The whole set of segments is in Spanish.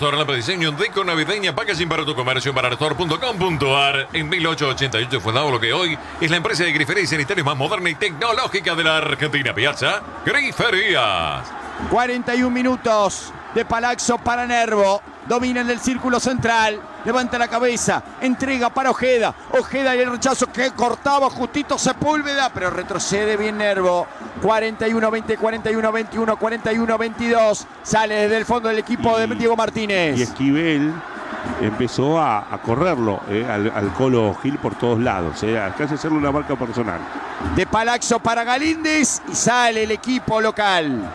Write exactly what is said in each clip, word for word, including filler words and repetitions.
Store, la diseño deco navideña, packaging para tu comercio en bananstore punto com punto ar. En mil ochocientos ochenta y ocho fue dado lo que hoy es la empresa de grifería y sanitarios más moderna y tecnológica de la Argentina. Piazza Griferías. cuarenta y un minutos de Palazzo para Nervo. Domina en el círculo central. Levanta la cabeza. Entrega para Ojeda. Ojeda y el rechazo que cortaba justito Sepúlveda. Pero retrocede bien Nervo. cuarenta y uno veinte, cuarenta y uno veintiuno, cuarenta y uno veintidós. Sale desde el fondo del equipo y, de Diego Martínez. Y Esquivel empezó a, a correrlo eh, al, al Colo Gil por todos lados. Eh, casi hacerle una marca personal. De Palazzo para Galíndez. Y sale el equipo local.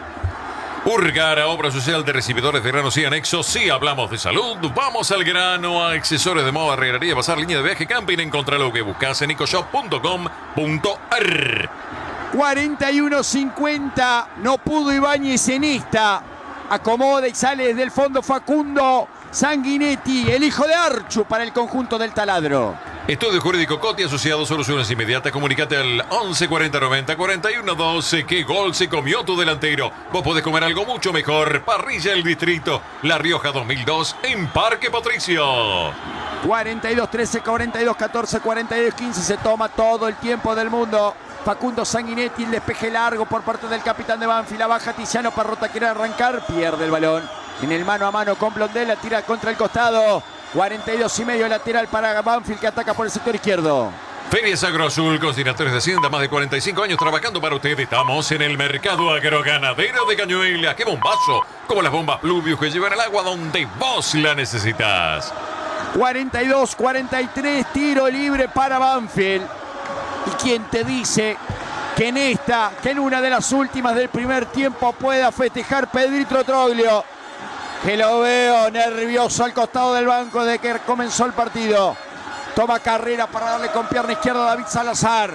Urgara, obra social de recibidores de granos y anexos. Si hablamos de salud, vamos al grano. A accesorios de moda, herrería, bazar, línea de viaje, camping. Encontrá lo que buscas en ecoshop punto com punto ar. cuarenta y uno cincuenta. No pudo Ibáñez en esta. Acomoda y sale desde el fondo Facundo Sanguinetti, el hijo de Archu, para el conjunto del Taladro. Estudio Jurídico Coti asociado, soluciones inmediatas. Comunicate al once cuarenta noventa cuarenta y uno doce. ¿Qué gol se comió tu delantero? Vos podés comer algo mucho mejor. Parrilla El Distrito, La Rioja dos mil dos en Parque Patricio. cuarenta y dos trece, cuarenta y dos catorce, cuarenta y dos quince. Se toma todo el tiempo del mundo. Facundo Sanguinetti, el despeje largo por parte del capitán de Banfield. La baja Tiziano Parrota, quiere arrancar, pierde el balón. En el mano a mano con Blondel, la tira contra el costado. cuarenta y dos y medio lateral para Banfield, que ataca por el sector izquierdo. Ferias Agroazul, consignadores de Hacienda, más de cuarenta y cinco años trabajando para usted. Estamos en el mercado agroganadero de Cañuelas. ¡Qué bombazo! Como las bombas Pluvius que llevan el agua donde vos la necesitas. cuarenta y dos cuarenta y tres, tiro libre para Banfield. ¿Y quién te dice que en esta, que en una de las últimas del primer tiempo pueda festejar Pedrito Troglio? Que lo veo nervioso al costado del banco de que comenzó el partido. Toma carrera para darle con pierna izquierda a David Salazar.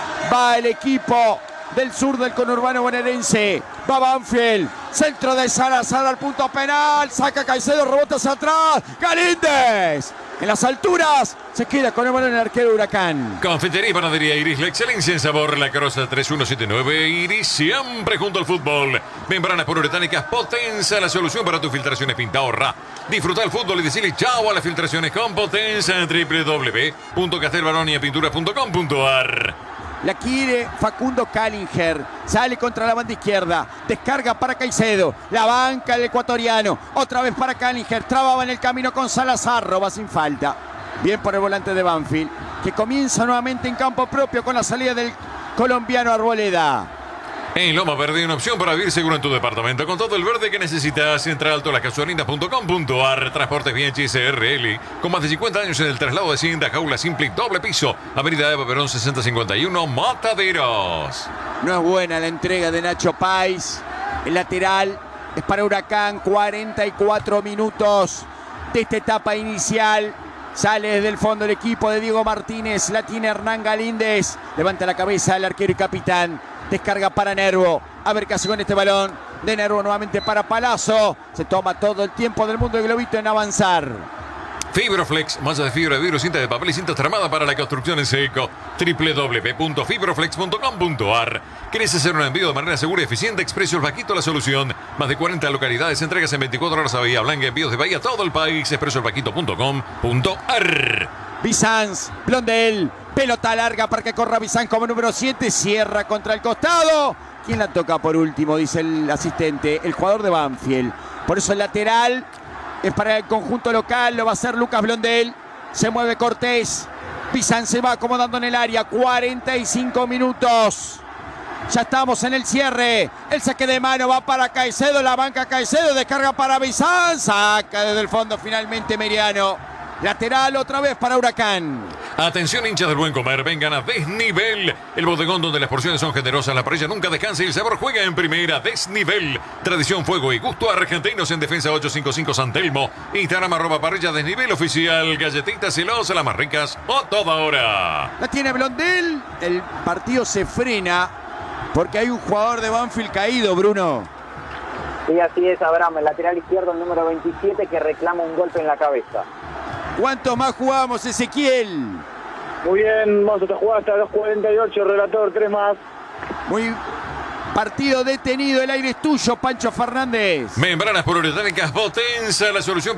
Va el equipo del sur del conurbano bonaerense. Va Banfield. Centro de Salazar al punto penal. Saca Caicedo, rebota hacia atrás. Galíndez. En las alturas se queda con el balón el arquero Huracán. Confitería y panadería Iris, la excelencia en sabor. La Carroza tres uno siete nueve. Iris, siempre junto al fútbol. Membranas poliuretánicas Potenza, la solución para tus filtraciones. Pinta, ahorra. Disfruta el fútbol y decirle chao a las filtraciones con Potenza en w w w punto castelbaronia pinturas punto com punto ar. La quiere Facundo Callinger. Sale contra la banda izquierda. Descarga para Caicedo. La banca el ecuatoriano. Otra vez para Callinger. Trababa en el camino con Salazar. Roba sin falta. Bien por el volante de Banfield, que comienza nuevamente en campo propio con la salida del colombiano Arboleda. En Loma Verde hay una opción para vivir seguro en tu departamento con todo el verde que necesitas. Entra alto las gasolinas punto com punto ar. Transportes Bianchi S R L. Con más de cincuenta años en el traslado de Hacienda, jaula simple y doble piso. Avenida Eva Perón sesenta cincuenta y uno, Mataderos. No es buena la entrega de Nacho Pais. El lateral es para Huracán. cuarenta y cuatro minutos de esta etapa inicial. Sale desde el fondo el equipo de Diego Martínez. La tiene Hernán Galíndez. Levanta la cabeza el arquero y capitán. Descarga para Nervo. A ver qué hace con este balón. De Nervo nuevamente para Palazzo. Se toma todo el tiempo del mundo de Globito en avanzar. Fibroflex, malla de fibra de vidrio, cinta de papel y cinta tramada para la construcción en seco. w w w punto fibroflex punto com punto ar. ¿Querés hacer un envío de manera segura y eficiente? Expreso El Vaquito, la solución. Más de cuarenta localidades, entregas en veinticuatro horas a Bahía Blanca, envíos de Bahía a todo el país. expreso el vaquito punto com punto ar. Bizanz, Blondel, pelota larga para que corra Bizanz como número siete, cierra contra el costado. ¿Quién la toca por último? Dice el asistente, el jugador de Banfield. Por eso el lateral es para el conjunto local, lo va a hacer Lucas Blondel. Se mueve Cortés, Bizanz se va acomodando en el área, cuarenta y cinco minutos. Ya estamos en el cierre. El saque de mano va para Caicedo, la banca Caicedo, descarga para Bizanz, saca desde el fondo finalmente Meriano. Lateral otra vez para Huracán. Atención, hinchas del buen comer, vengan a Desnivel, el bodegón donde las porciones son generosas, la parrilla nunca descansa y el sabor juega en primera. Desnivel, tradición, fuego y gusto argentinos. En Defensa ochocientos cincuenta y cinco San Telmo. Instagram arroba parrilla Desnivel oficial. Galletitas celosas, las más ricas a toda hora. La tiene Blondel. El partido se frena porque hay un jugador de Banfield caído, Bruno. Sí, así es, Abraham, el lateral izquierdo, el número veintisiete, que reclama un golpe en la cabeza. ¿Cuántos más jugamos, Ezequiel? Muy bien, vamos a jugar hasta los cuarenta y ocho, relator, tres más. Muy partido detenido, el aire es tuyo, Pancho Fernández. Membranas poliuretánicas Potenza, la solución